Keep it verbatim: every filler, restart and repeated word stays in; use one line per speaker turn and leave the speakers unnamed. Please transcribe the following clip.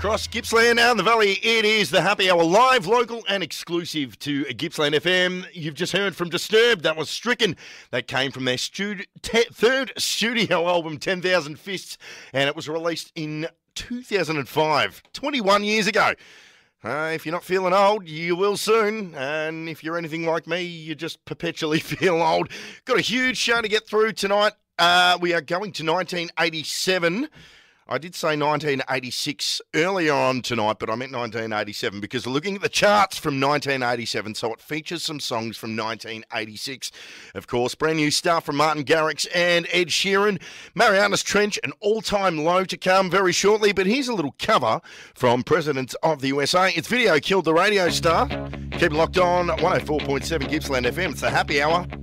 across Gippsland and the Valley. It is the Happy Hour, live, local and exclusive to Gippsland F M. You've just heard from Disturbed. That was Stricken. That came from their stud- te- third studio album, ten thousand Fists, and it was released in two thousand five, twenty-one years ago. Uh, if you're not feeling old, you will soon. And if you're anything like me, you just perpetually feel old. Got a huge show to get through tonight. Uh, we are going to nineteen eighty-seven. I did say nineteen eighty-six earlier on tonight, but I meant nineteen eighty-seven because looking at the charts from nineteen eighty-seven, so it features some songs from nineteen eighty-six. Of course, brand new stuff from Martin Garrix and Ed Sheeran. Marianas Trench, an all-time low to come very shortly, but here's a little cover from President of the U S A. It's Video Killed the Radio Star. Keep it locked on one oh four point seven Gippsland F M. It's the Happy Hour.